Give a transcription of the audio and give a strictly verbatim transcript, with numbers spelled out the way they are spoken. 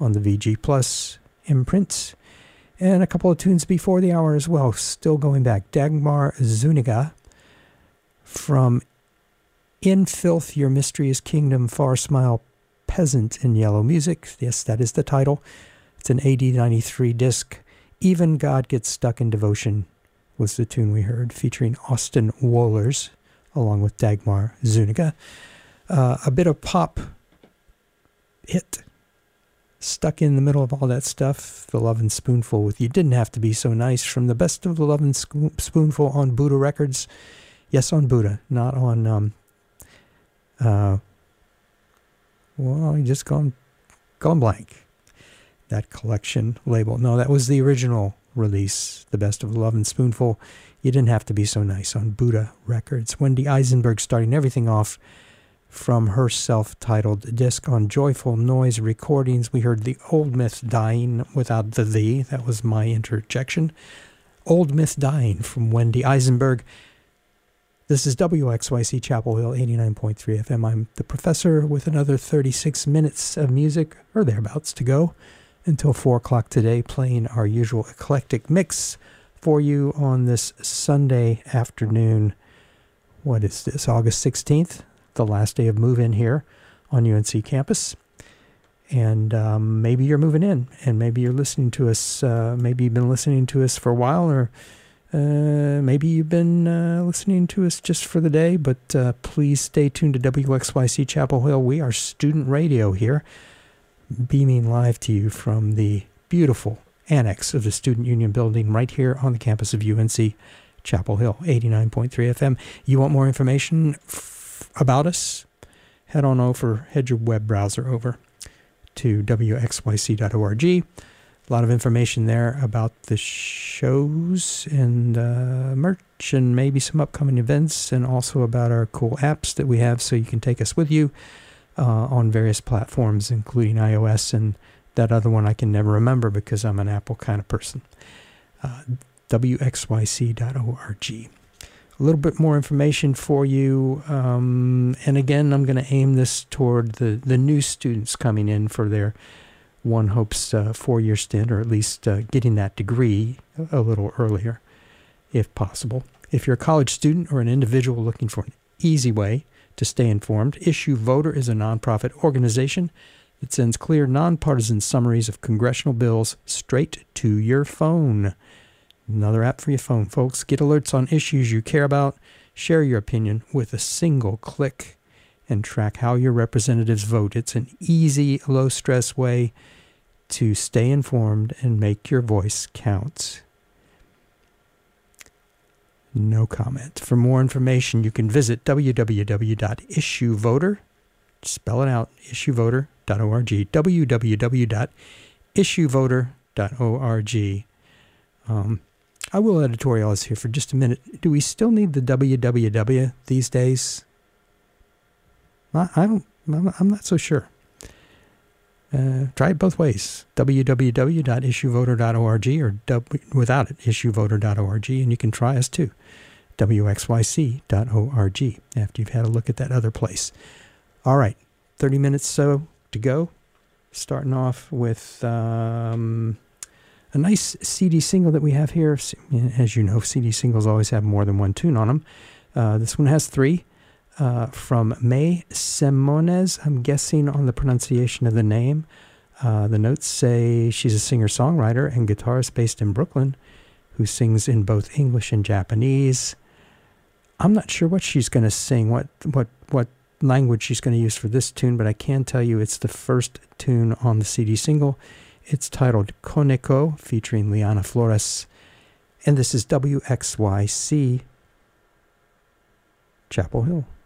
on the V G Plus imprint. And a couple of tunes before the hour as well, still going back. Dagmar Zuniga from In Filth, Your Mysterious Kingdom, Far Smile, Peasant in Yellow Music. Yes, that is the title. It's an A D ninety-three disc. Even God Gets Stuck in Devotion was the tune we heard, featuring Austin Wohlers, along with Dagmar Zuniga. Uh, a bit of pop hit. Stuck in the middle of all that stuff, The Lovin' Spoonful with You Didn't Have to Be So Nice, from the best of The Lovin' Spoonful on Buddha Records. Yes, on Buddha, not on, um, uh, well, you just gone, gone blank. That collection label. No, that was the original release, the best of The Lovin' Spoonful. You Didn't Have to Be So Nice on Buddha Records. Wendy Eisenberg starting everything off from her self-titled disc on Joyful Noise Recordings. We heard The Old Myth Dying without the "the." That was my interjection. Old Myth Dying from Wendy Eisenberg. This is W X Y C Chapel Hill, eighty-nine point three F M. I'm the professor with another thirty-six minutes of music, or thereabouts, to go until four o'clock today, playing our usual eclectic mix for you on this Sunday afternoon. What is this, August sixteenth? The last day of move-in here on U N C campus. And um, maybe you're moving in, and maybe you're listening to us, uh, maybe you've been listening to us for a while, or uh, maybe you've been uh, listening to us just for the day, but uh, please stay tuned to W X Y C Chapel Hill. We are student radio here, beaming live to you from the beautiful annex of the Student Union building right here on the campus of U N C Chapel Hill, eighty-nine point three F M. You want more information f- about us? Head on over, head your web browser over to W X Y C dot org. A lot of information there about the shows and uh, merch and maybe some upcoming events, and also about our cool apps that we have so you can take us with you uh, on various platforms, including iOS and that other one I can never remember because I'm an Apple kind of person. Uh, W X Y C dot org. A little bit more information for you. Um, and again, I'm going to aim this toward the, the new students coming in for their one hopes uh, four-year stint, or at least uh, getting that degree a little earlier, if possible. If you're a college student or an individual looking for an easy way to stay informed, Issue Voter is a nonprofit organization that sends clear, nonpartisan summaries of congressional bills straight to your phone. Another app for your phone, folks. Get alerts on issues you care about. Share your opinion with a single click and track how your representatives vote. It's an easy, low-stress way to stay informed and make your voice count. No comment. For more information, you can visit w w w dot issue voter, spell it out, issue voter dot org, w w w dot issue voter dot org. Um, I will editorialize here for just a minute. Do we still need the W W W these days? I, I don't. I'm not so sure. Uh, try it both ways. w w w dot issue voter dot org, or w, without it, issue voter dot org, and you can try us too. w x y c dot org after you've had a look at that other place. All right, thirty minutes so to go. Starting off with um, a nice C D single that we have here. As you know, C D singles always have more than one tune on them. Uh, this one has three. Uh, from May Simones, I'm guessing on the pronunciation of the name. Uh, the notes say she's a singer-songwriter and guitarist based in Brooklyn who sings in both English and Japanese. I'm not sure what she's going to sing, what what what language she's going to use for this tune, but I can tell you it's the first tune on the C D single. It's titled Koneko, featuring Liana Flores, and this is W X Y C Chapel Hill.